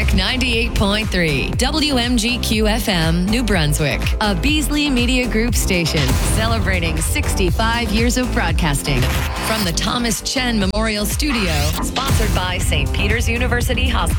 98.3 WMGQ FM, New Brunswick, a Beasley Media Group station celebrating 65 years of broadcasting from the Thomas Chen Memorial Studio, sponsored by St. Peter's University Hospital.